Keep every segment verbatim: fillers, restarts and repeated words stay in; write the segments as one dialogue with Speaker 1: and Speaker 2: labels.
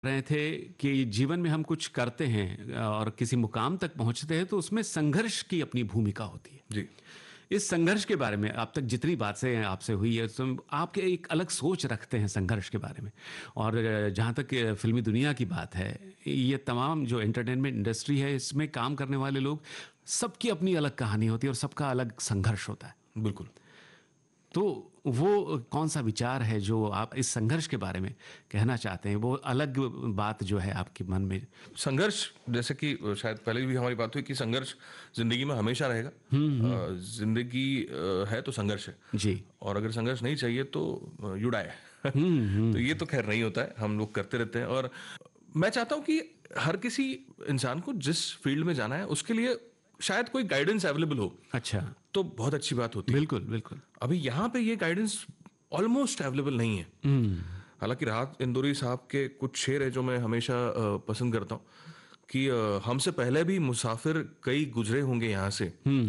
Speaker 1: रहे थे कि जीवन में हम कुछ करते हैं और किसी मुकाम तक पहुंचते हैं तो उसमें संघर्ष की अपनी भूमिका होती है।
Speaker 2: जी।
Speaker 1: इस संघर्ष के बारे में अब तक जितनी बातें आपसे हुई है तो आपके एक अलग सोच रखते हैं संघर्ष के बारे में। और जहाँ तक फिल्मी दुनिया की बात है, ये तमाम जो एंटरटेनमेंट इंडस्ट्री है इसमें काम करने वाले लोग सबकी अपनी अलग कहानी होती है और सबका अलग संघर्ष होता है।
Speaker 2: बिल्कुल।
Speaker 1: तो वो कौन सा विचार है जो आप इस संघर्ष के बारे में कहना चाहते हैं, वो अलग बात जो है आपके मन में?
Speaker 2: संघर्ष, जैसे कि शायद पहले भी हमारी बात हुई कि संघर्ष जिंदगी में हमेशा रहेगा। अ, जिंदगी अ, है तो संघर्ष है
Speaker 1: जी।
Speaker 2: और अगर संघर्ष नहीं चाहिए तो यू डाई। तो ये तो खैर नहीं होता है, हम लोग करते रहते हैं। और मैं चाहता हूँ कि हर किसी इंसान को जिस फील्ड में जाना है उसके लिए शायद कोई गाइडेंस अवेलेबल हो।
Speaker 1: अच्छा।
Speaker 2: तो बहुत अच्छी बात होती है।
Speaker 1: बिल्कुल बिल्कुल।
Speaker 2: अभी यहाँ पे ये गाइडेंस ऑलमोस्ट अवेलेबल नहीं है। हालांकि राहत इंदौरी साहब के कुछ शेर है जो मैं हमेशा अ, पसंद करता हूँ कि अ, हमसे पहले भी मुसाफिर कई गुजरे होंगे यहाँ से,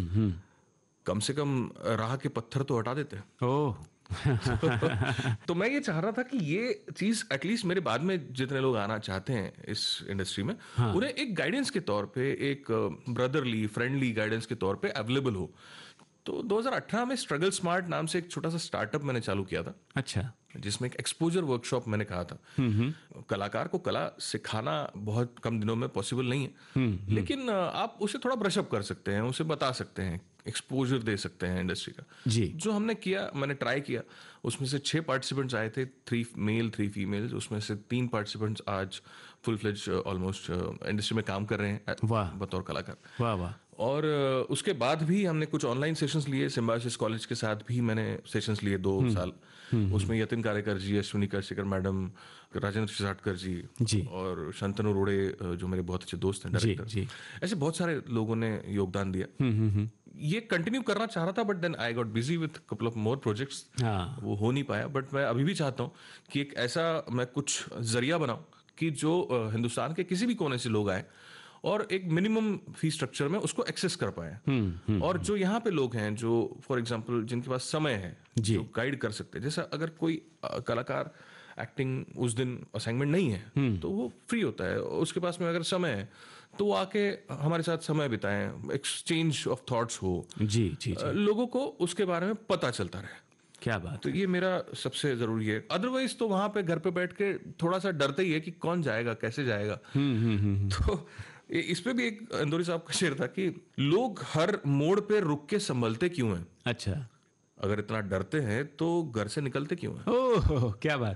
Speaker 2: कम से कम राह के पत्थर तो हटा देते हैं।
Speaker 1: ओह।
Speaker 2: तो मैं ये चाह रहा था कि ये चीज एटलीस्ट मेरे बाद में जितने लोग आना चाहते हैं इस इंडस्ट्री में,
Speaker 1: हाँ।
Speaker 2: उन्हें एक गाइडेंस के तौर पे, एक ब्रदरली फ्रेंडली गाइडेंस के तौर पे अवेलेबल हो। तो दो हज़ार अठारह में स्ट्रगल स्मार्ट नाम से एक छोटा सा स्टार्टअप मैंने चालू किया था।
Speaker 1: अच्छा।
Speaker 2: जिसमें एक एक्सपोजर वर्कशॉप मैंने कहा था। कलाकार को कला सिखाना बहुत कम दिनों में पॉसिबल नहीं है, लेकिन आप उसे थोड़ा ब्रशअप कर सकते हैं, उसे बता सकते हैं, एक्सपोजर दे सकते हैं इंडस्ट्री का।
Speaker 1: जी।
Speaker 2: जो हमने किया, मैंने ट्राई किया। उसमें से छह पार्टिसिपेंट्स आए थे, थ्री मेल थ्री फीमेल। उसमें से तीन पार्टिसिपेंट्स आज फुल फ्लेज ऑलमोस्ट इंडस्ट्री में काम कर रहे हैं।
Speaker 1: वाह।
Speaker 2: बतौर कलाकार।
Speaker 1: वाह वाह।
Speaker 2: और उसके बाद भी हमने कुछ ऑनलाइन सेशंस लिए। सिम्बायोसिस कॉलेज के साथ भी मैंने सेशंस लिए दो साल। उसमें यतिन कारेकर जी, अश्विनी करशेकर मैडम, राजेंद्र शिसाटकर जी,
Speaker 1: जी।
Speaker 2: और शंतनु रोड़े जो मेरे बहुत अच्छे दोस्त हैं, डायरेक्टर।
Speaker 1: जी, जी।
Speaker 2: ऐसे बहुत सारे लोगों ने योगदान दिया। ये कंटिन्यू करना चाह रहा था, but then I got busy with couple of more projects. वो हो नहीं पाया। बट मैं अभी भी चाहता हूँ कि एक ऐसा मैं कुछ जरिया बनाऊं कि जो हिंदुस्तान के किसी भी कोने से लोग आए और एक मिनिमम फी स्ट्रक्चर में उसको एक्सेस कर पाए। और जो यहाँ पे लोग हैं जो फॉर एग्जांपल जिनके पास समय है, जो गाइड कर सकते हैं, जैसा अगर कोई कलाकार एक्टिंग उस दिन असाइनमेंट नहीं है तो वो फ्री होता है, उसके पास में अगर समय है तो वो आके हमारे साथ समय बिताएं, एक्सचेंज ऑफ थॉट्स हो।
Speaker 1: जी, जी, जी।
Speaker 2: लोगों को उसके बारे में पता चलता रहे।
Speaker 1: क्या बात
Speaker 2: तो ये मेरा सबसे जरूरी है। अदरवाइज तो वहां पे घर पे बैठ के थोड़ा सा डरते ही है कि कौन जाएगा, कैसे जाएगा। तो इस पे भी एक इंदौरी साहब का शेर था कि लोग हर मोड़ पे रुक के संभलते क्यों हैं।
Speaker 1: अच्छा।
Speaker 2: अगर इतना डरते हैं तो घर से निकलते क्यों हैं।
Speaker 1: ओह, क्या बात।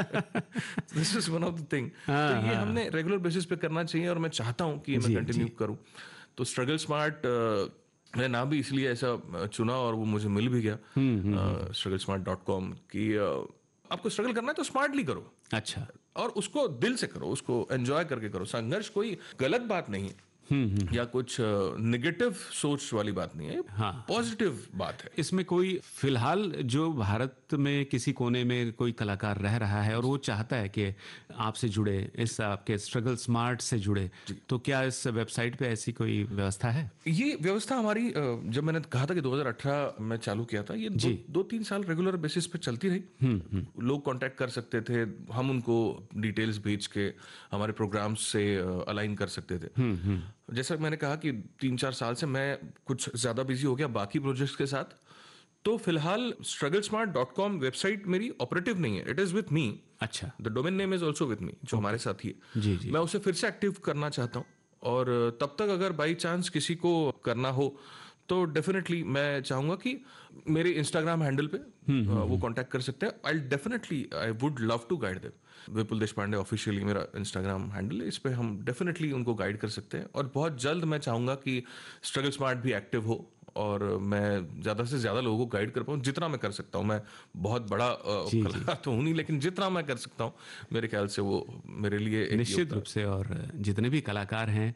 Speaker 2: This is one of the thing. तो ये हमने रेगुलर बेसिस पे करना चाहिए और मैं चाहता हूं कि ये मैं कंटिन्यू करूं। तो स्ट्रगल स्मार्ट मैंने नाम भी इसलिए ऐसा चुना और वो मुझे मिल भी गया, स्ट्रगल स्मार्ट डॉट कॉम, कि आपको स्ट्रगल करना है तो स्मार्टली करो।
Speaker 1: अच्छा।
Speaker 2: और उसको दिल से करो, उसको एंजॉय करके करो। संघर्ष कोई गलत बात नहीं है या कुछ नेगेटिव सोच वाली बात नहीं है। हाँ। पॉजिटिव बात है।
Speaker 1: इसमें कोई फिलहाल जो भारत में किसी कोने में कोई कलाकार रह रहा है और वो चाहता है कि आपसे जुड़े, इस आपके स्ट्रगल स्मार्ट से जुड़े, तो क्या इस वेबसाइट पे ऐसी कोई व्यवस्था है?
Speaker 2: ये व्यवस्था हमारी, जब मैंने कहा था कि दो हज़ार अठारह में चालू किया था, ये दो, दो तीन साल रेगुलर बेसिस पे चलती रही। लोग कांटेक्ट कर सकते थे, हम उनको डिटेल्स भेज के हमारे प्रोग्राम्स से अलाइन कर सकते थे। जैसा मैंने कहा कि तीन चार साल से मैं कुछ ज्यादा बिजी हो गया बाकी प्रोजेक्ट्स के साथ, तो फिलहाल struggle smart dot com website मेरी ऑपरेटिव नहीं है। It is with me.
Speaker 1: अच्छा।
Speaker 2: The domain name is also with me, जो हमारे साथ ही है।
Speaker 1: जी, जी।
Speaker 2: मैं उसे फिर से एक्टिव करना चाहता हूँ और तब तक अगर बाई चांस किसी को करना हो तो डेफिनेटली मैं चाहूंगा कि मेरे इंस्टाग्राम हैंडल पे वो कांटेक्ट कर सकते हैं। I definitely I would love to guide them. Vipul Deshpande officially मेरा इंस्टाग्राम हैंडल है, इस पे हम डेफिनेटली उनको गाइड कर सकते हैं। और बहुत जल्द मैं चाहूंगा कि स्ट्रगल स्मार्ट भी एक्टिव हो और मैं ज्यादा से ज्यादा लोगों को गाइड कर पाऊँ, जितना मैं कर सकता हूँ। मैं बहुत बड़ा कलाकार तो हूँ नहीं, लेकिन जितना मैं कर सकता हूँ मेरे ख्याल से वो मेरे लिए
Speaker 1: निश्चित रूप से। और जितने भी कलाकार हैं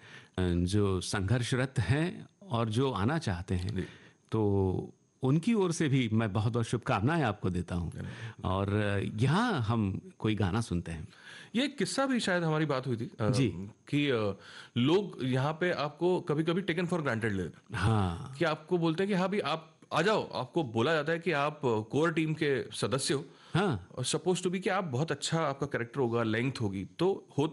Speaker 1: जो संघर्षरत हैं और जो आना चाहते हैं, तो उनकी ओर से भी मैं बहुत बहुत शुभकामनाएं आपको देता हूं। और यहाँ हम कोई गाना सुनते हैं।
Speaker 2: ये किस्सा भी शायद हमारी बात हुई थी
Speaker 1: जी।
Speaker 2: कि लोग यहाँ पे आपको कभी कभी टेकन फॉर ग्रांटेड लेते हैं।
Speaker 1: हाँ।
Speaker 2: कि आपको बोलते हैं कि हाँ भाई आप आ जाओ, आपको बोला जाता है कि आप कोर टीम के सदस्य हो।
Speaker 1: हाँ।
Speaker 2: सपोज टू बी कि आप बहुत अच्छा, आपका कैरेक्टर होगा, लेंथ होगी, तो हो